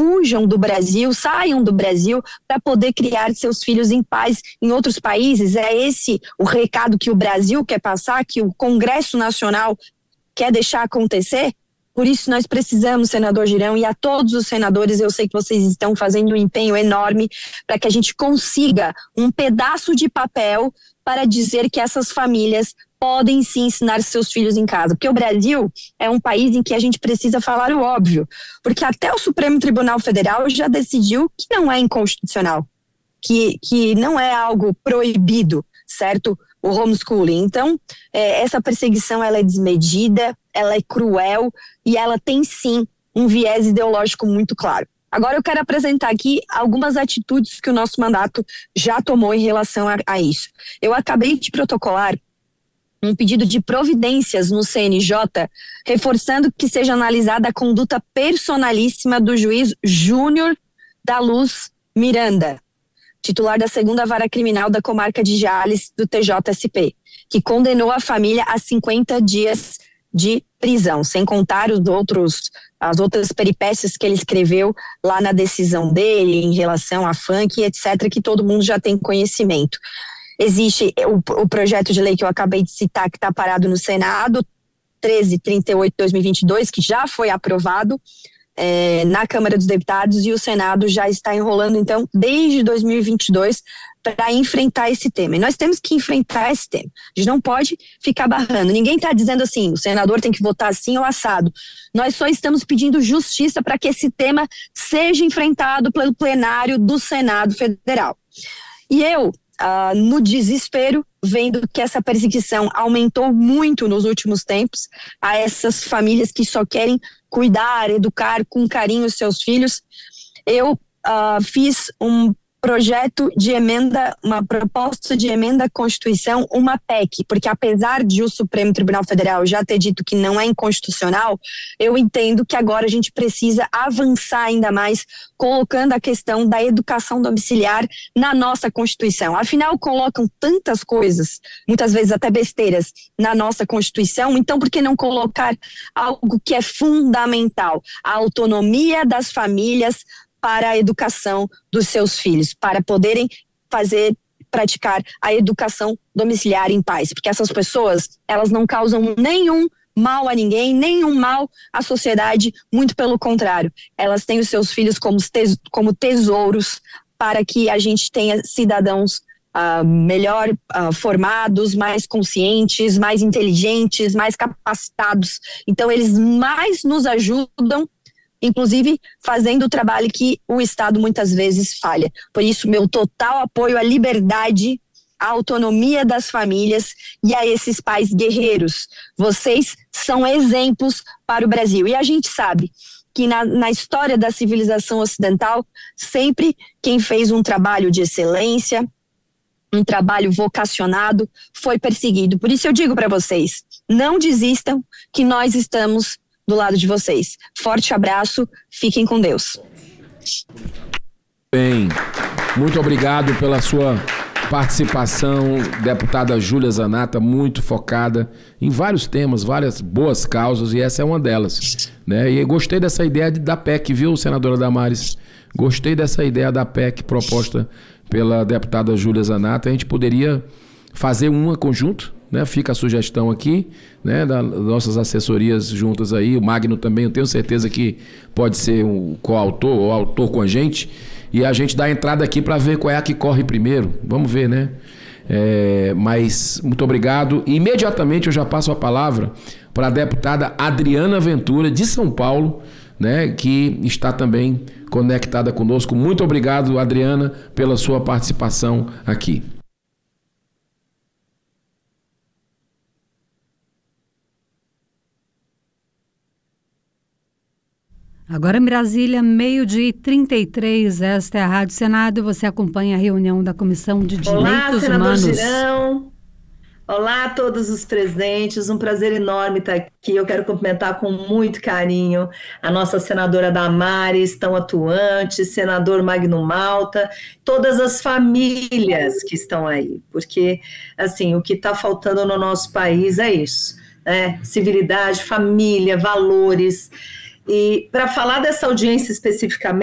fujam do Brasil, saiam do Brasil para poder criar seus filhos em paz em outros países. É esse o recado que o Brasil quer passar, que o Congresso Nacional quer deixar acontecer? Por isso nós precisamos, senador Girão, e a todos os senadores, eu sei que vocês estão fazendo um empenho enorme para que a gente consiga um pedaço de papel para dizer que essas famílias podem sim ensinar seus filhos em casa, porque o Brasil é um país em que a gente precisa falar o óbvio, porque até o Supremo Tribunal Federal já decidiu que não é inconstitucional, que não é algo proibido, certo? O homeschooling. Então, essa perseguição ela é desmedida, ela é cruel e ela tem sim um viés ideológico muito claro. Agora eu quero apresentar aqui algumas atitudes que o nosso mandato já tomou em relação a isso. Eu acabei de protocolar um pedido de providências no CNJ, reforçando que seja analisada a conduta personalíssima do juiz Júnior da Luz Miranda, titular da 2ª Vara Criminal da Comarca de Jales, do TJSP, que condenou a família a 50 dias de prisão, sem contar as outras peripécias que ele escreveu lá na decisão dele em relação a funk, etc., que todo mundo já tem conhecimento. Existe o projeto de lei que eu acabei de citar, que está parado no Senado, 1338/2022, que já foi aprovado na Câmara dos Deputados, e o Senado já está enrolando, então, desde 2022, para enfrentar esse tema. E nós temos que enfrentar esse tema. A gente não pode ficar barrando. Ninguém está dizendo assim, o senador tem que votar assim ou assado. Nós só estamos pedindo justiça para que esse tema seja enfrentado pelo plenário do Senado Federal. E eu, no desespero, vendo que essa perseguição aumentou muito nos últimos tempos, a essas famílias que só querem cuidar, educar com carinho os seus filhos, eu fiz um projeto de emenda, uma proposta de emenda à Constituição, uma PEC, porque apesar de o Supremo Tribunal Federal já ter dito que não é inconstitucional, eu entendo que agora a gente precisa avançar ainda mais, colocando a questão da educação domiciliar na nossa Constituição. Afinal, colocam tantas coisas, muitas vezes até besteiras, na nossa Constituição, então por que não colocar algo que é fundamental? A autonomia das famílias para a educação dos seus filhos, para poderem praticar a educação domiciliar em paz, porque essas pessoas, elas não causam nenhum mal a ninguém, nenhum mal à sociedade, muito pelo contrário, elas têm os seus filhos como tesouros para que a gente tenha cidadãos melhor formados, mais conscientes, mais inteligentes, mais capacitados. Então eles mais nos ajudam, inclusive fazendo o trabalho que o Estado muitas vezes falha. Por isso, meu total apoio à liberdade, à autonomia das famílias e a esses pais guerreiros. Vocês são exemplos para o Brasil. E a gente sabe que na história da civilização ocidental, sempre quem fez um trabalho de excelência, um trabalho vocacionado, foi perseguido. Por isso eu digo para vocês, não desistam, que nós estamos do lado de vocês. Forte abraço, fiquem com Deus. Bem, muito obrigado pela sua participação, deputada Júlia Zanatta, muito focada em vários temas, várias boas causas, e essa é uma delas, né? E gostei dessa ideia da PEC, viu, senadora Damares? Gostei dessa ideia da PEC proposta pela deputada Júlia Zanatta. A gente poderia fazer uma conjunto, né? Fica a sugestão aqui, né? Das nossas assessorias juntas aí, o Magno também, eu tenho certeza que pode ser um coautor ou autor com a gente, e a gente dá a entrada aqui para ver qual é a que corre primeiro. Vamos ver, né? Mas muito obrigado. E imediatamente eu já passo a palavra para a deputada Adriana Ventura, de São Paulo, né? Que está também conectada conosco. Muito obrigado, Adriana, pela sua participação aqui. Agora em Brasília, 12h33, esta é a Rádio Senado, você acompanha a reunião da Comissão de Direitos Humanos. Olá, senador Girão. Olá a todos os presentes, um prazer enorme estar aqui. Eu quero cumprimentar com muito carinho a nossa senadora Damares, tão atuante, senador Magno Malta, todas as famílias que estão aí, porque assim, o que está faltando no nosso país é isso, né? Civilidade, família, valores. E para falar dessa audiência especificamente,